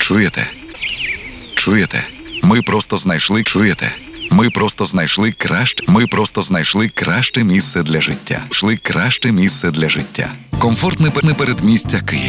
Чуєте? Чуєте? Ми просто знайшли, чуєте? Ми просто знайшли краще місце для життя. Краще місце для життя. Комфортне передмістя Києва.